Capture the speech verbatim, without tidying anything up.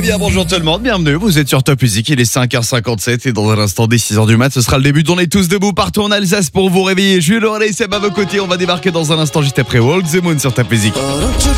bien, bonjour tout le monde, bienvenue, vous êtes sur Top Music, il est cinq heures cinquante-sept et dans un instant dès six heures du mat, ce sera le début d'On est tous debout partout en Alsace pour vous réveiller. Jules Aurélien et Seb à vos côtés, on va débarquer dans un instant juste après Walk the Moon sur Top Music.